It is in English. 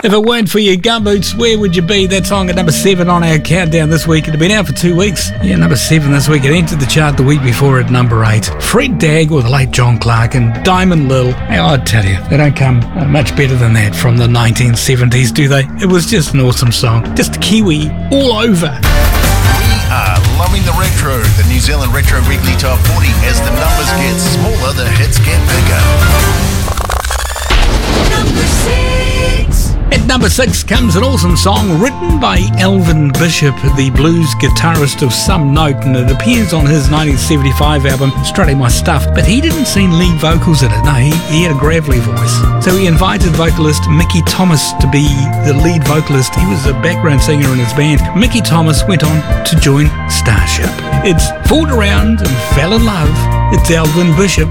If it weren't for your gumboots, where would you be? That song at number 7 on our countdown this week. It had been out for 2 weeks. Yeah, number 7 this week. It entered the chart the week before at number 8. Fred Dagg with the late John Clark and Diamond Lil. Hey, I tell you, they don't come much better than that from the 1970s, do they? It was just an awesome song. Just Kiwi all over. We are loving the retro, the New Zealand Retro Weekly Top 40. As the numbers get smaller, the hits get bigger. Number 6. At number 6 comes an awesome song written by Elvin Bishop, the blues guitarist of some note, and it appears on his 1975 album, Strutting My Stuff, but he didn't sing lead vocals in it. No, he had a gravelly voice. So he invited vocalist Mickey Thomas to be the lead vocalist. He was a background singer in his band. Mickey Thomas went on to join Starship. It's Fooled Around and Fell in Love. It's Elvin Bishop.